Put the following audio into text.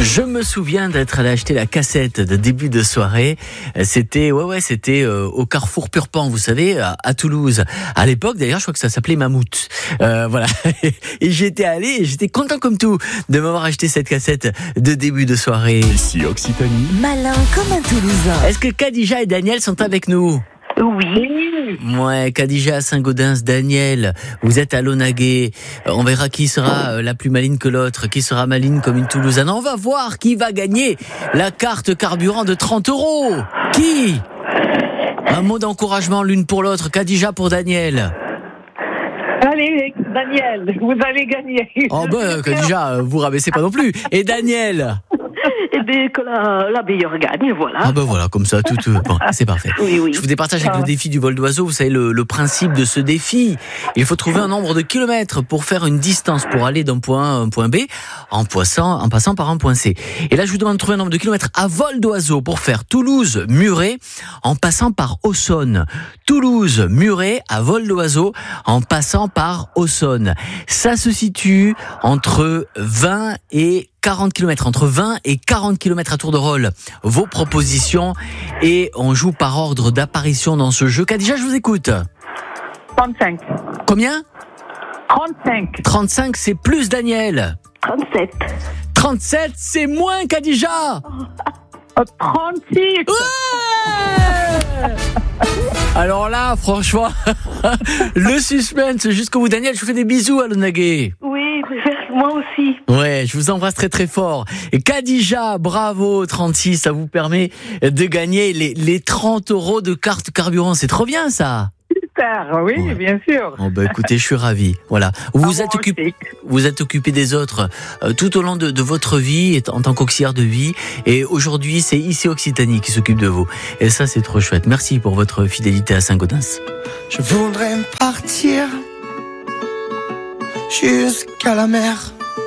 Je me souviens d'être allé acheter la cassette de début de soirée. C'était au Carrefour Purpan, vous savez, à Toulouse. À l'époque, d'ailleurs, je crois que ça s'appelait Mammouth. Voilà. Et j'étais allé et j'étais content comme tout de m'avoir acheté cette cassette de début de soirée. Ici Occitanie. Malin comme un Toulousain. Est-ce que Khadija et Daniel sont avec nous? Oui. Ouais, Khadija à Saint-Gaudens, Daniel, vous êtes à Launaguet. On verra qui sera la plus maligne que l'autre, qui sera maligne comme une Toulousaine. On va voir qui va gagner la carte carburant de 30 €. Qui? Un mot d'encouragement l'une pour l'autre. Khadija pour Daniel. Allez, Daniel, vous allez gagner. Oh ben, Khadija, vous rabaissez pas non plus. Et Daniel? Eh bien, que la meilleure gagne, voilà. Ah ben voilà, comme ça, tout bon, c'est parfait. Oui. Je vous départage avec le défi du vol d'oiseau. Vous savez le principe de ce défi. Il faut trouver un nombre de kilomètres pour faire une distance pour aller d'un point A à un point B en passant par un point C. Et là, je vous demande de trouver un nombre de kilomètres à vol d'oiseau pour faire Toulouse-Muret en passant par Auxonne. Toulouse-Muret à vol d'oiseau en passant par Auxonne. Ça se situe entre 20 et 40 km, entre 20 et 40 km à tour de rôle. Vos propositions et on joue par ordre d'apparition dans ce jeu. Khadija, je vous écoute. 35. Combien? 35. 35, c'est plus Daniel. 37. 37, c'est moins Khadija. 36. Ouais. Alors là, franchement, le suspense jusqu'au bout. Daniel, je vous fais des bisous à Launaguet. Oui, moi aussi. Ouais, je vous embrasse très très fort. Et Khadija, bravo, 36, ça vous permet de gagner les 30 € de carte carburant. C'est trop bien ça. Super, oui, Ouais. bien sûr. Oh bah écoutez, je suis ravi. Voilà, vous êtes occupé des autres tout au long de votre vie en tant qu'auxiliaire de vie. Et aujourd'hui, c'est ici Occitanie qui s'occupe de vous. Et ça, c'est trop chouette. Merci pour votre fidélité à Saint-Gaudens. Je voudrais partir jusqu'à la mer.